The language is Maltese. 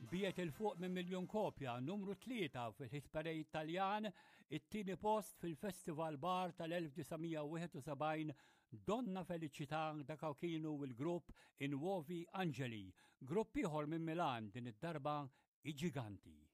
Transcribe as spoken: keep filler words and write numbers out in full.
biet il-fuq minn miljon kopja, numru tlieta fil-hit parade Taljan, it-tieni post fil-Festival Bar tal-1971 Donna Felicità dakaw kienu il-grupp In Nuovi Angeli, grupp ieħor minn Milan din id-darba i-Ġiganti.